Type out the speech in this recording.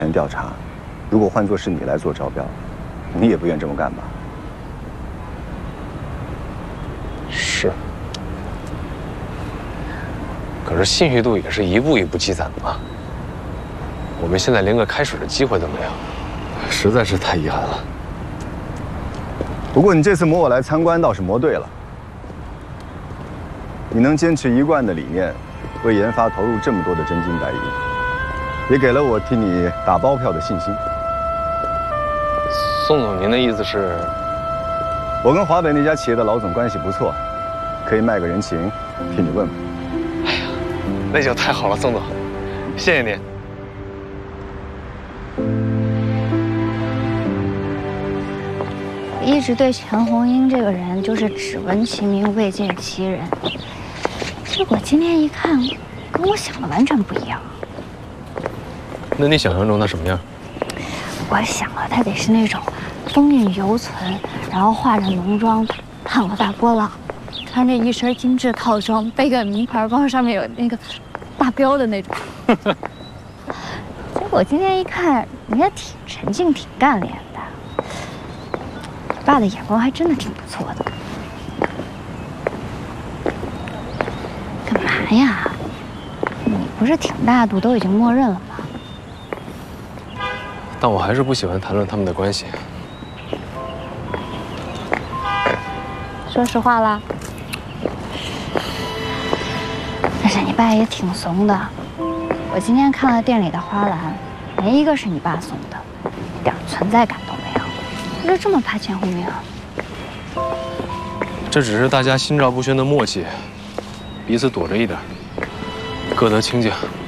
调查，如果换作是你来做招标，你也不愿这么干吧？ 是。可是信誉度也是一步一步积攒的嘛。我们现在连个开始的机会都没有，实在是太遗憾了。 不过你这次磨我来参观倒是磨对了。你能坚持一贯的理念，为研发投入这么多的真金白银，也给了我替你打包票的信心。 宋总，您的意思是？ 我跟华北那家企业的老总关系不错，可以卖个人情，替你问问。 哎呀，那就太好了，宋总，谢谢您。 我一直对钱红英这个人就是只闻其名未见其人，结果今天一看，跟我想的完全不一样。 那你想象中他什么样？ 我想了，他得是那种风韵犹存，然后化着浓妆，烫个大波浪，穿着一身精致套装，背个名牌包，上面有那个大标的那种。结果今天一看，人家挺沉静，挺干练的。爸的眼光还真的挺不错的。干嘛呀？你不是挺大度，都已经默认了吗？ 但我还是不喜欢谈论他们的关系。 说实话啦。但是你爸也挺怂的。我今天看了店里的花篮，没一个是你爸送的，一点存在感都没有。他就这么怕钱红英啊？ 这只是大家心照不宣的默契，彼此躲着一点，各得清静。